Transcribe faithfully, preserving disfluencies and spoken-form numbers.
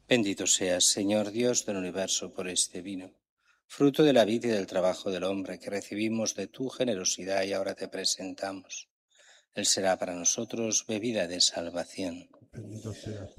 Bendito seas, Señor Dios del universo, por este vino, fruto de la vida y del trabajo del hombre que recibimos de tu generosidad y ahora te presentamos. Él será para nosotros bebida de salvación. Bendito seas,